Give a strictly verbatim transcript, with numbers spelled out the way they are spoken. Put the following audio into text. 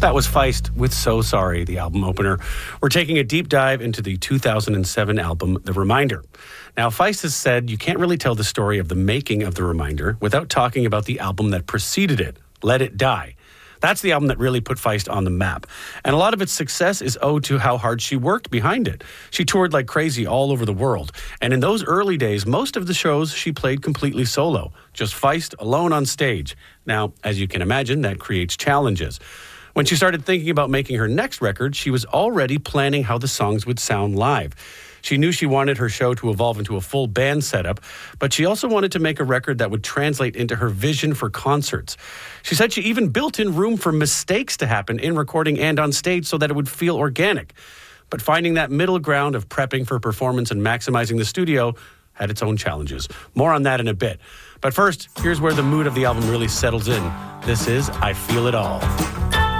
That was Feist with So Sorry, the album opener. We're taking a deep dive into the two thousand seven album, The Reminder. Now, Feist has said you can't really tell the story of the making of The Reminder without talking about the album that preceded it, Let It Die. That's the album that really put Feist on the map. And a lot of its success is owed to how hard she worked behind it. She toured like crazy all over the world. And in those early days, most of the shows she played completely solo, just Feist alone on stage. Now, as you can imagine, that creates challenges. When she started thinking about making her next record, she was already planning how the songs would sound live. She knew she wanted her show to evolve into a full band setup, but she also wanted to make a record that would translate into her vision for concerts. She said she even built in room for mistakes to happen in recording and on stage so that it would feel organic. But finding that middle ground of prepping for performance and maximizing the studio had its own challenges. More on that in a bit. But first, here's where the mood of the album really settles in. This is I Feel It All.